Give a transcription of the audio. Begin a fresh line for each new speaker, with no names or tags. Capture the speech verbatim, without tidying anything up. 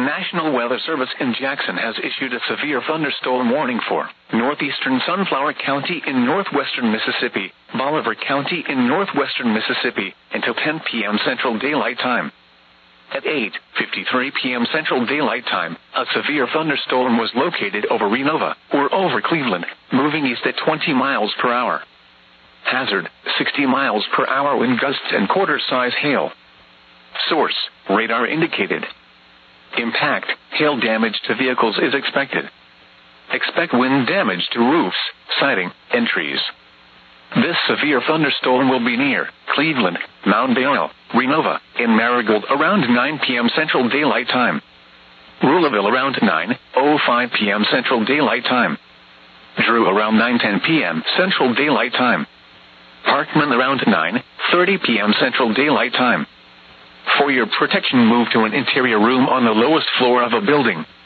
National Weather Service in Jackson has issued a severe thunderstorm warning for northeastern Sunflower County in northwestern Mississippi, Bolivar County in northwestern Mississippi, until ten p.m. Central Daylight Time. At eight fifty-three p.m. Central Daylight Time, a severe thunderstorm was located over Renova, or over Cleveland, moving east at twenty miles per hour. Hazard, sixty miles per hour wind gusts and quarter-size hail. Source, radar indicated. Impact, hail damage to vehicles is expected. Expect wind damage to roofs, siding, and trees. This severe thunderstorm will be near Cleveland, Mount Dale, Renova, and Marigold around nine p.m. Central Daylight Time. Rouleauville around nine oh five p.m. Central Daylight Time. Drew around nine ten p.m. Central Daylight Time. Parkman around nine thirty p.m. Central Daylight Time. For your protection, move to an interior room on the lowest floor of a building.